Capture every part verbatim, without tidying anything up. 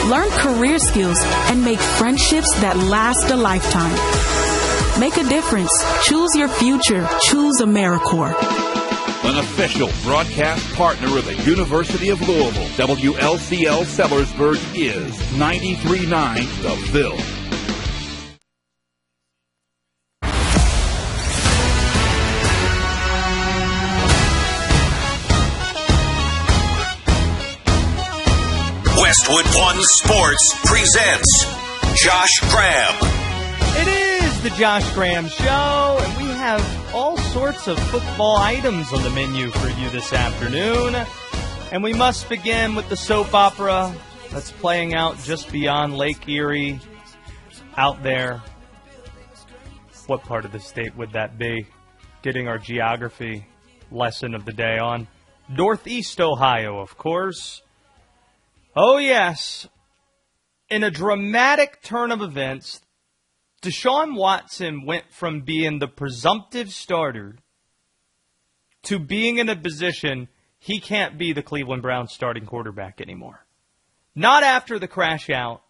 Learn career skills and make friendships that last a lifetime. Make a difference. Choose your future. Choose AmeriCorps. An official broadcast partner of the University of Louisville, W L C L Sellersburg is ninety-three point nine The Ville. Westwood One Sports presents Josh Graham. It is the Josh Graham Show, and we have all sorts of football items on the menu for you this afternoon. And we must begin with the soap opera that's playing out just beyond Lake Erie, out there. What part of the state would that be? Getting our geography lesson of the day on. Northeast Ohio, of course. Oh, yes. In a dramatic turn of events, Deshaun Watson went from being the presumptive starter to being in a position he can't be the Cleveland Browns starting quarterback anymore. Not after the crash out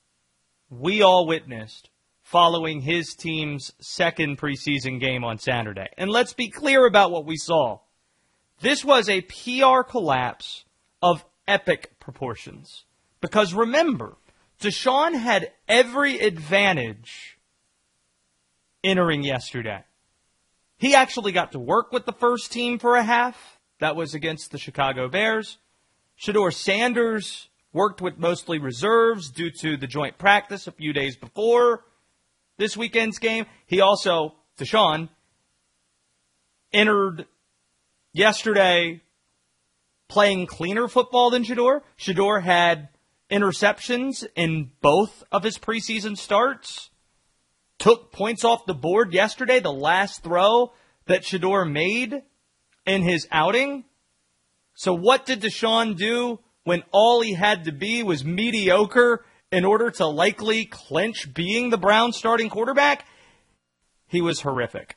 we all witnessed following his team's second preseason game on Saturday. And let's be clear about what we saw. This was a P R collapse of epic proportions. Because remember, Deshaun had every advantage entering yesterday. He actually got to work with the first team for a half. That was against the Chicago Bears. Shedeur Sanders worked with mostly reserves due to the joint practice a few days before this weekend's game. He also, Deshaun, entered yesterday playing cleaner football than Shedeur. Shedeur had interceptions in both of his preseason starts. Took points off the board yesterday, the last throw that Shedeur made in his outing. So what did Deshaun do when all he had to be was mediocre in order to likely clinch being the Browns starting quarterback? He was horrific.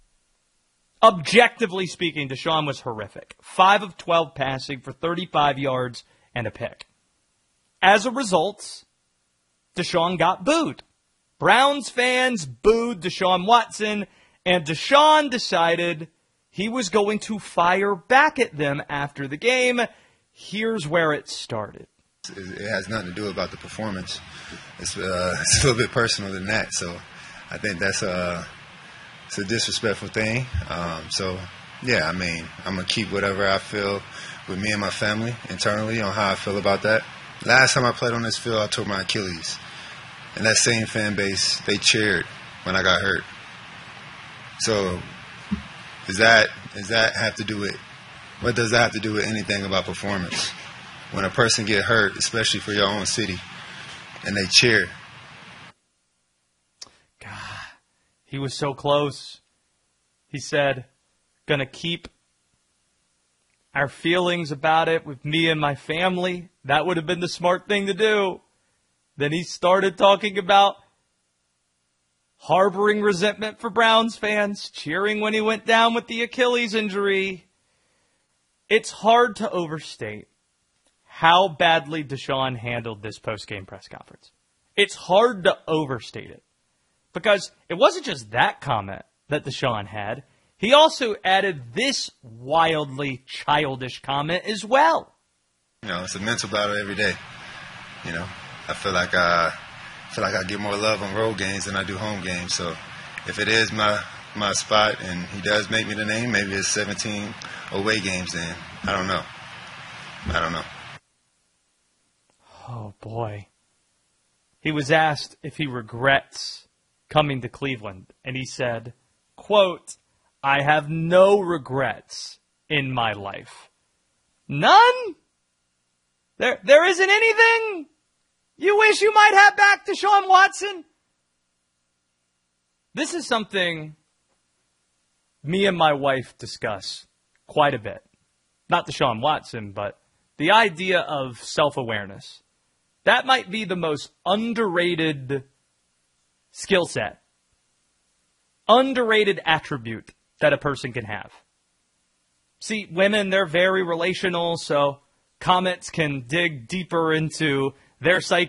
Objectively speaking, Deshaun was horrific. five of twelve passing for thirty-five yards and a pick. As a result, Deshaun got booed. Browns fans booed Deshaun Watson, and Deshaun decided he was going to fire back at them after the game. Here's where it started. It has nothing to do about the performance. It's, uh, it's a little bit personal than that, so I think that's a... It's a disrespectful thing. Um, so, yeah, I mean, I'm going to keep whatever I feel with me and my family internally on how I feel about that. Last time I played on this field, I tore my Achilles. And that same fan base, they cheered when I got hurt. So, does that, does that have to do with, what does that have to do with anything about performance? When a person get hurt, especially for your own city, and they cheer. He was so close. He said, gonna keep our feelings about it with me and my family. That would have been the smart thing to do. Then he started talking about harboring resentment for Browns fans, cheering when he went down with the Achilles injury. It's hard to overstate how badly Deshaun handled this post-game press conference. It's hard to overstate it. Because it wasn't just that comment that Deshaun had. He also added this wildly childish comment as well. You know, it's a mental battle every day. You know, I feel like I feel like I get more love on road games than I do home games. So if it is my my spot and he does make me the name, maybe it's seventeen away games then. I don't know. I don't know. Oh, boy. He was asked if he regrets coming to Cleveland, and he said, quote, I have no regrets in my life. None? There, there isn't anything you wish you might have back to Deshaun Watson? This is something me and my wife discuss quite a bit. Not Deshaun Watson, but the idea of self-awareness. That might be the most underrated skill set, underrated attribute that a person can have. See, women, they're very relational, so comments can dig deeper into their psyche